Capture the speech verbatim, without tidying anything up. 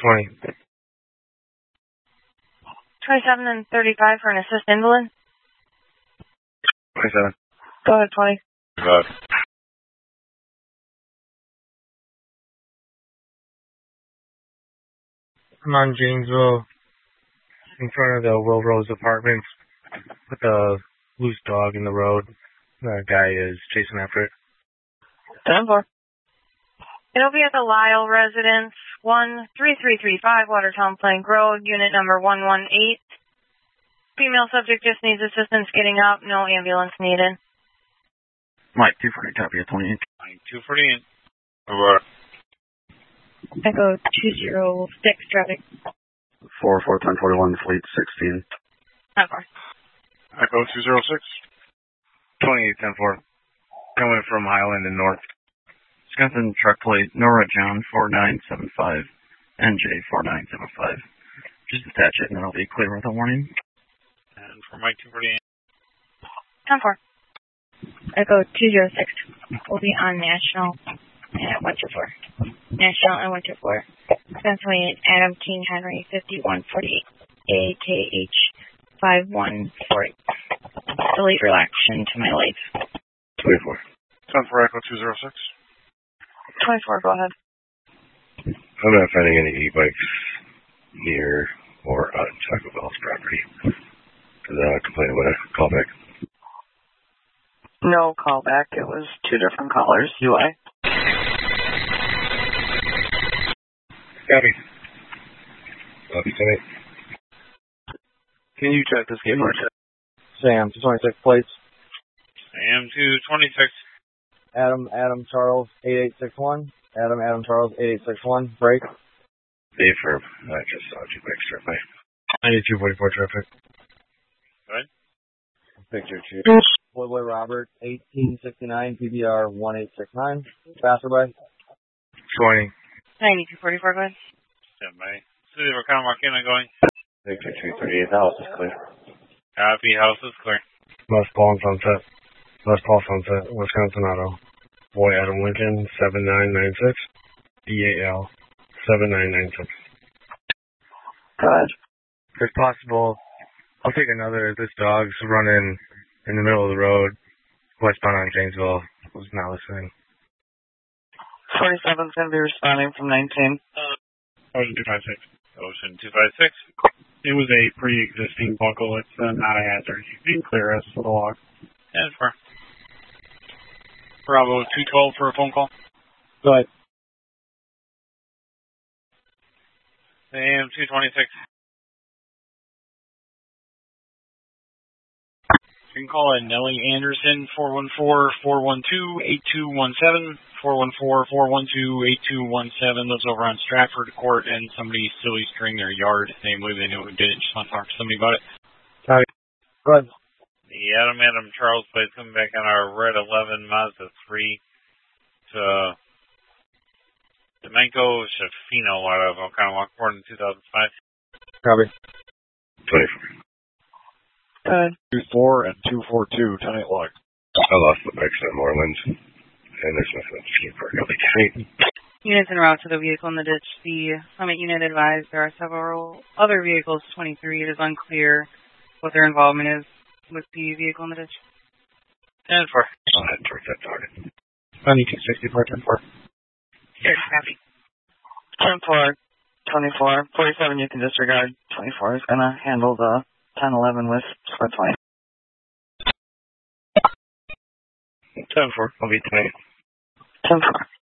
twenty. twenty-seven and thirty-five for an assist invalid. twenty-seven. Go ahead, twenty. Five. I'm on Janesville, in front of the Will Rose Apartments, with a loose dog in the road. The guy is chasing after it. ten four. It'll be at the Lyle residence, one three three three five Watertown Plank Road, unit number one one eight. Female subject just needs assistance getting up, no ambulance needed. Mike, two forty, copy at twenty-eight. Mike, two forty in. Over. Echo two zero six, traffic. four four ten forty-one, fleet sixteen. ten four. Echo two zero six. twenty-eight ten four. Coming from Highland and North. Wisconsin truck plate, Nora John four nine seven five, N J four nine seven five. Just attach it and then I'll be clear with a warning. And for Mike two forty in. ten four. Echo two zero six. We'll be on National at one two four. National and one two four. Wisconsin Adam King Henry fifty-one forty-eight. A K H five one four eight. Delete relaxation to my life. twenty-four. ten for Echo two zero six. twenty-four, go ahead. I'm not finding any e-bikes near or on Taco Bell's property. Is that a complaint about a callback? No callback. It was two different callers. U I. Copy. Copy tonight. Can you check this game? Sam, two twenty-six plates. Sam two twenty-six. Adam, Adam, Charles, eight eight six one. Adam, Adam, Charles, eight eight six one. Break. Dave Firm. I just saw two bikes drive by. ninety-two forty-four traffic. Good. Picture two. Boy Boy Robert, eighteen sixty-nine, P B R one eight six nine. Passerby. twenty. ninety-two forty-four, go ahead. Stand by. City of Oconomowoc going. Victor two thirty-eight. House is clear. Copy. House is clear. West Paul and Sunset. West Paul Sunset, Wisconsin Auto. Boy Adam Lincoln, seven nine nine six. B A L, seven nine nine six. Good. If possible, I'll take another. This dog's running in the middle of the road, westbound on Janesville. Was not listening. forty-seven's going to be responding from nineteen. Ocean two five six. Ocean two five six. It was a pre-existing buckle. It's uh, not a hazard. You can clear us for the log. And for Bravo two twelve for a phone call. Go ahead. A M two twenty-six. You can call in Nellie Anderson, four one four, four one two, eight two one seven, four one four, four one two, eight two one seven. Those over on Stratford Court, and somebody silly string their yard. Namely, they know who did it. Just want to talk to somebody about it. Copy. Go ahead. The Adam Adam Charles plate coming back on our red eleven Mazda three to Domenko Shafino out of Oconomowoc, born in two thousand five. Copy. twenty-four. Good. two four and two four two, tonight log. I lost the bikes on Moreland, and there's nothing to skate park out the street. Units en route to the vehicle in the ditch. The Summit unit advised there are several other vehicles, twenty-three. It is unclear what their involvement is with the vehicle in the ditch. ten four. I'll head towards that target. ninety-two sixty-four, ten four. Good, copy. ten four, twenty-four. forty-seven you can disregard. twenty-four is going to handle the ten eleven with square twenty. ten four. I'll be tonight. ten four.